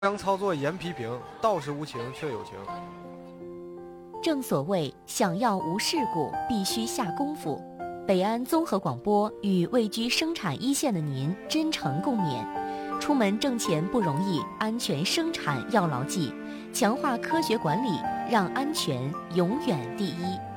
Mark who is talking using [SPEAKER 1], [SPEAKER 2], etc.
[SPEAKER 1] 央操作严批评，道是无情却有情。
[SPEAKER 2] 正所谓想要无事故，必须下功夫。北安综合广播与位居生产一线的您真诚共勉。出门挣钱不容易，安全生产要牢记，强化科学管理，让安全永远第一。